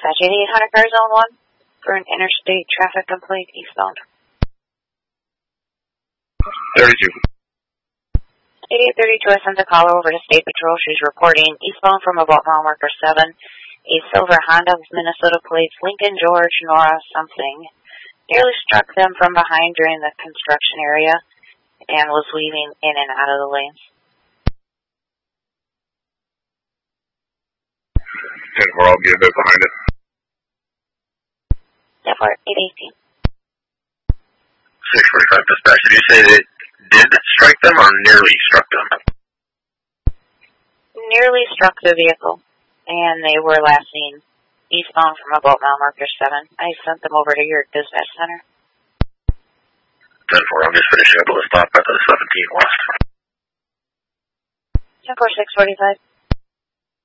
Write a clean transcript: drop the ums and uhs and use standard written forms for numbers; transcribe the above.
Dispatch 8800 car zone 1 for an interstate traffic complaint eastbound. 32. 8832, I sent a caller over to State Patrol. She's reporting eastbound from about mile marker 7. A silver Honda with Minnesota plates, Lincoln, George, Nora, something, nearly struck them from behind during the construction area and was weaving in and out of the lanes. 10-4, I'll be a bit behind it. 10-4, 818. 645 dispatch. Did you say that did strike them or nearly struck them? Nearly struck the vehicle, and they were last seen eastbound from about mile marker 7. I sent them over to your dispatch center. 10-4, I'm just finishing up a stop at the 17 West. 10-4, 645.